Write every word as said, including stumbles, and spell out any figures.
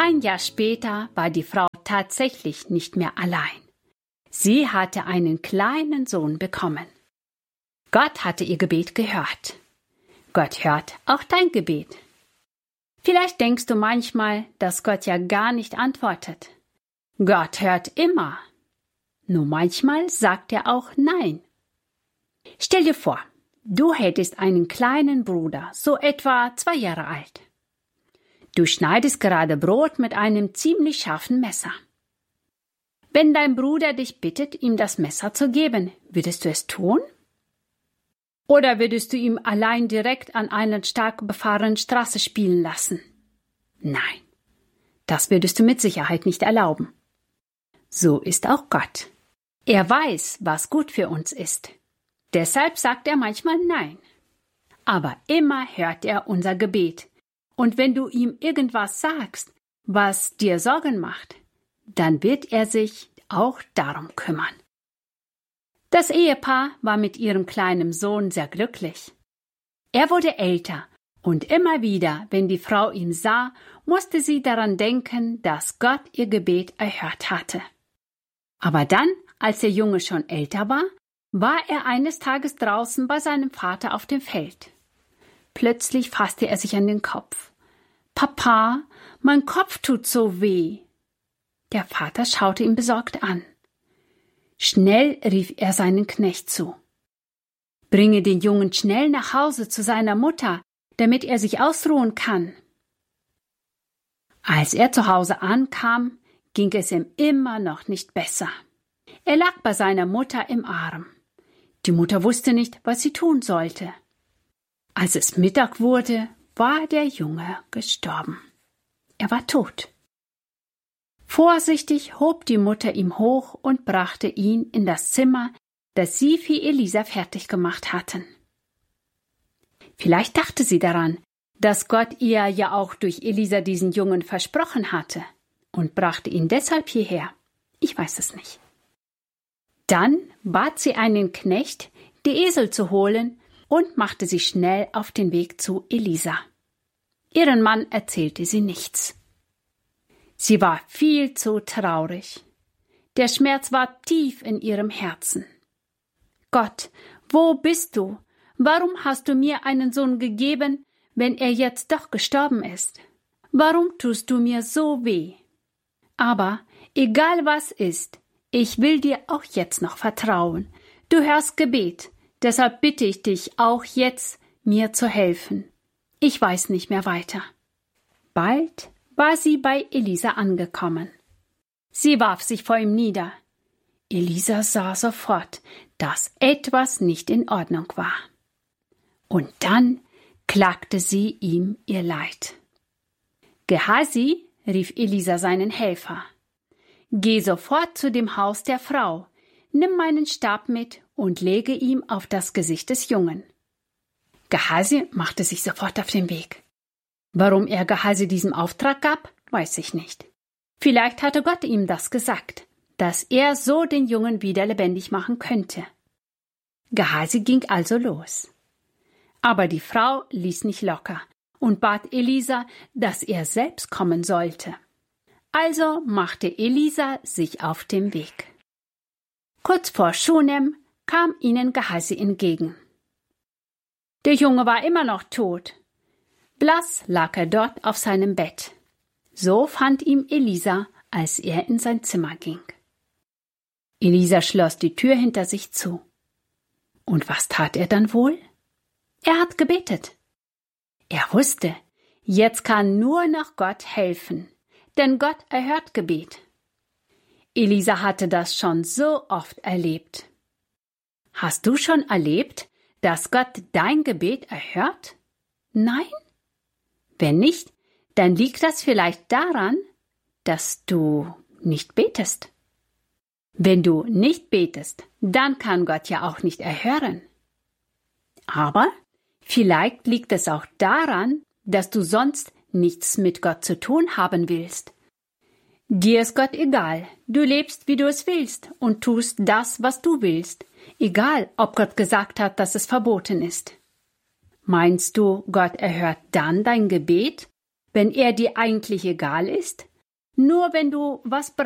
Ein Jahr später war die Frau tatsächlich nicht mehr allein. Sie hatte einen kleinen Sohn bekommen. Gott hatte ihr Gebet gehört. Gott hört auch dein Gebet. Vielleicht denkst du manchmal, dass Gott ja gar nicht antwortet. Gott hört immer. Nur manchmal sagt er auch Nein. Stell dir vor, du hättest einen kleinen Bruder, so etwa zwei Jahre alt. Du schneidest gerade Brot mit einem ziemlich scharfen Messer. Wenn dein Bruder dich bittet, ihm das Messer zu geben, würdest du es tun? Oder würdest du ihm allein direkt an einer stark befahrenen Straße spielen lassen? Nein, das würdest du mit Sicherheit nicht erlauben. So ist auch Gott. Er weiß, was gut für uns ist. Deshalb sagt er manchmal Nein. Aber immer hört er unser Gebet. Und wenn du ihm irgendwas sagst, was dir Sorgen macht, dann wird er sich auch darum kümmern. Das Ehepaar war mit ihrem kleinen Sohn sehr glücklich. Er wurde älter und immer wieder, wenn die Frau ihn sah, musste sie daran denken, dass Gott ihr Gebet erhört hatte. Aber dann, als der Junge schon älter war, war er eines Tages draußen bei seinem Vater auf dem Feld. Plötzlich fasste er sich an den Kopf. »Papa, mein Kopf tut so weh.« Der Vater schaute ihn besorgt an. Schnell rief er seinen Knecht zu. »Bringe den Jungen schnell nach Hause zu seiner Mutter, damit er sich ausruhen kann.« Als er zu Hause ankam, ging es ihm immer noch nicht besser. Er lag bei seiner Mutter im Arm. Die Mutter wusste nicht, was sie tun sollte. Als es Mittag wurde, war der Junge gestorben. Er war tot. Vorsichtig hob die Mutter ihn hoch und brachte ihn in das Zimmer, das sie für Elisa fertig gemacht hatten. Vielleicht dachte sie daran, dass Gott ihr ja auch durch Elisa diesen Jungen versprochen hatte und brachte ihn deshalb hierher. Ich weiß es nicht. Dann bat sie einen Knecht, die Esel zu holen und machte sich schnell auf den Weg zu Elisa. Ihren Mann erzählte sie nichts. Sie war viel zu traurig. Der Schmerz war tief in ihrem Herzen. »Gott, wo bist du? Warum hast du mir einen Sohn gegeben, wenn er jetzt doch gestorben ist? Warum tust du mir so weh? Aber egal was ist, ich will dir auch jetzt noch vertrauen. Du hörst Gebet, deshalb bitte ich dich auch jetzt, mir zu helfen. Ich weiß nicht mehr weiter.« Bald war sie bei Elisa angekommen. Sie warf sich vor ihm nieder. Elisa sah sofort, dass etwas nicht in Ordnung war. Und dann klagte sie ihm ihr Leid. »Gehazi«, rief Elisa seinen Helfer, »geh sofort zu dem Haus der Frau, nimm meinen Stab mit und lege ihm auf das Gesicht des Jungen.« Gehazi machte sich sofort auf den Weg. Warum er Gehazi diesen Auftrag gab, weiß ich nicht. Vielleicht hatte Gott ihm das gesagt, dass er so den Jungen wieder lebendig machen könnte. Gehazi ging also los. Aber die Frau ließ nicht locker und bat Elisa, dass er selbst kommen sollte. Also machte Elisa sich auf den Weg. Kurz vor Schunem kam ihnen Gehazi entgegen. Der Junge war immer noch tot. Blass lag er dort auf seinem Bett. So fand ihm Elisa, als er in sein Zimmer ging. Elisa schloss die Tür hinter sich zu. Und was tat er dann wohl? Er hat gebetet. Er wusste, jetzt kann nur noch Gott helfen, denn Gott erhört Gebet. Elisa hatte das schon so oft erlebt. Hast du schon erlebt, dass Gott dein Gebet erhört? Nein? Wenn nicht, dann liegt das vielleicht daran, dass du nicht betest. Wenn du nicht betest, dann kann Gott ja auch nicht erhören. Aber vielleicht liegt es auch daran, dass du sonst nichts mit Gott zu tun haben willst. Dir ist Gott egal, du lebst, wie du es willst und tust das, was du willst, egal, ob Gott gesagt hat, dass es verboten ist. Meinst du, Gott erhört dann dein Gebet, wenn er dir eigentlich egal ist, Nur wenn du was